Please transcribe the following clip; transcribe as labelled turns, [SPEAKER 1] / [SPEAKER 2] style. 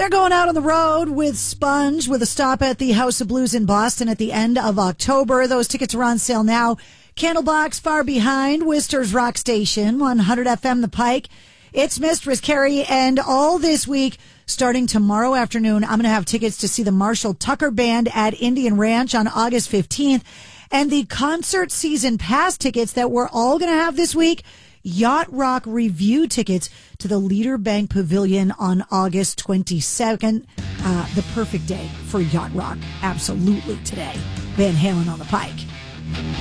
[SPEAKER 1] They're going out on the road with Sponge with a stop at the House of Blues in Boston at the end of October. Those tickets are on sale now. Candlebox Far Behind, Worcester's Rock Station, 100 FM The Pike. It's Mistress Carrie, and all this week, starting tomorrow afternoon, I'm going to have tickets to see the Marshall Tucker Band at Indian Ranch on August 15th. And the concert season pass tickets that we're all going to have this week, Yacht Rock review tickets to the Leader Bank Pavilion on August 22nd. The perfect day for Yacht Rock. Absolutely today. Van Halen on the Pike.